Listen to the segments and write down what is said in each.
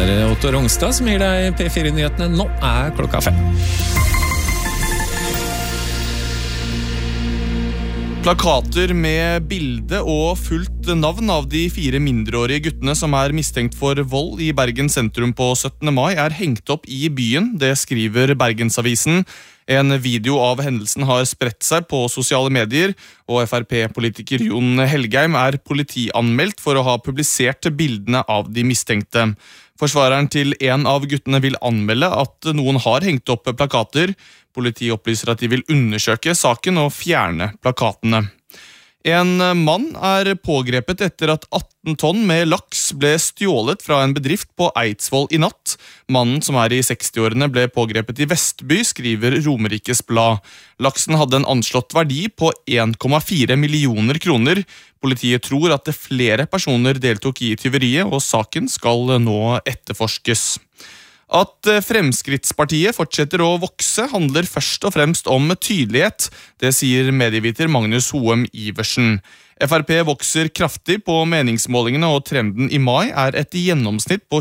Otto Rongstad som gir deg P4-nyhetene. Nå klokka 5. Plakater med bilde og fullt navn av de 4 mindreårige guttene som mistenkt for vold i Bergen sentrum på 17. mai hengt opp i byen, det skriver Bergensavisen. En video av hendelsen har spredt seg på sosiale medier, og FrP-politiker Jon Helgheim politianmeldt for å ha publisert bildene av de mistenkte. Forsvareren til en av guttene vil anmelde at noen har hengt opp plakater. Politiet opplyser at de vil undersøke saken og fjerne plakatene. En mann pågrepet etter at 18 tonn med laks ble stjålet fra en bedrift på Eidsvoll i natt. Mannen, som i 60-årene, ble pågrepet i Vestby, skriver Romerikes Blad. Laksen hadde en anslått verdi på 1,4 millioner kroner. Politiet tror at flere personer deltok i tyveriet, og saken skal nå etterforskes. At Fremskrittspartiet fortsetter å vokse handler først og fremst om tydelighet, det sier medieviter Magnus Hoem Iversen. FrP vokser kraftig på meningsmålingene, og trenden i mai et gjennomsnitt på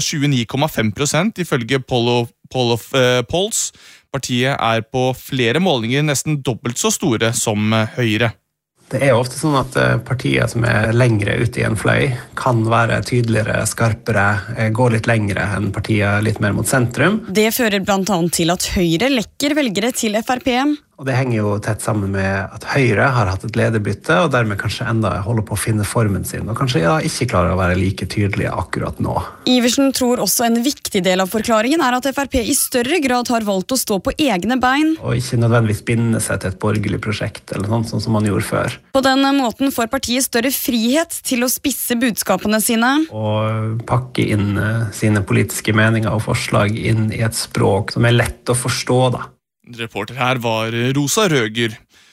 29,5% ifølge Poll of Polls. Partiet på flere målinger nesten dobbelt så store som Høyre. Det jo ofte sånn at partier som lengre ute i en fløy kan være tydeligere, skarpere, gå litt lengre enn partier litt mer mot sentrum. Det fører blant annet til at Høyre lekker velgere til FrP. Og det henger jo tett sammen med at Høyre har hatt et lederbytte, og dermed kanskje enda holder på å finne formen sin, og kanskje ikke klarer å være like tydelige akkurat nå. Iversen tror også en viktig del av forklaringen at FrP i større grad har valgt å stå på egne bein. Og ikke nødvendigvis binde seg til et borgerlig prosjekt, eller noe sånt som man gjorde før. På den måten får partiet større frihet til å spisse budskapene sine. Og pakke inn sine politiske meninger og forslag inn i et språk som lett å forstå, da. Reporter her var Rosa Røger.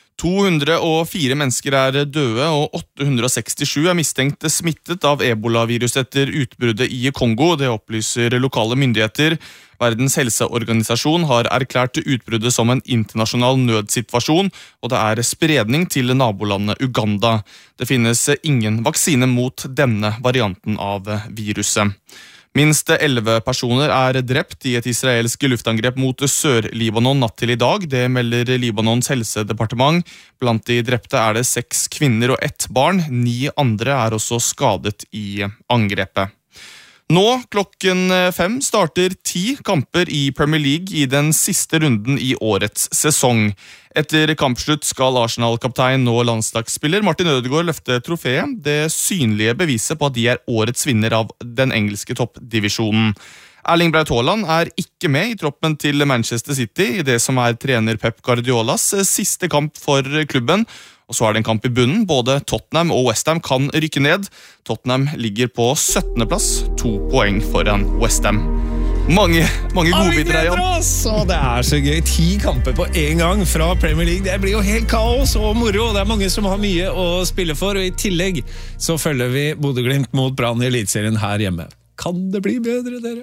204 mennesker døde, og 867 mistenkt smittet av Ebola-virus etter utbruddet i Kongo. Det opplyser lokale myndigheter. Verdens helseorganisasjon har erklært utbruddet som en internasjonal nødsituasjon, og det spredning til nabolandet Uganda. Det finnes ingen vaksine mot denne varianten av viruset. Minst 11 personer drept i et israelsk luftangrep mot Sør-Libanon natt til i dag. Det melder Libanons helsedepartement. Blant de drepte det 6 kvinner og 1 barn. 9 andre også skadet i angrepet. Nå, klokken 5, starter 10 kamper i Premier League i den siste runden i årets sesong. Etter kampslutt skal Arsenal-kaptein og landslagsspiller Martin Ødegaard løfte trofeet, det synlige beviset på at de årets vinner av den engelske toppdivisjonen. Erling Braut Haaland ikke med i troppen til Manchester City i det som trener Pep Guardiolas siste kamp for klubben. Og så det en kamp i bunnen. Både Tottenham og West Ham kan rykke ned. Tottenham ligger på 17. plass, 2 poeng foran West Ham. Mange godbiter Jan. Og det så gøy. 10 kamper på en gang fra Premier League. Det blir jo helt kaos og moro. Det mange som har mye å spille for, og i tillegg så følger vi Bodø Glimt mot Brann i Eliteserien her hjemme. Kan det bli bedre, dere?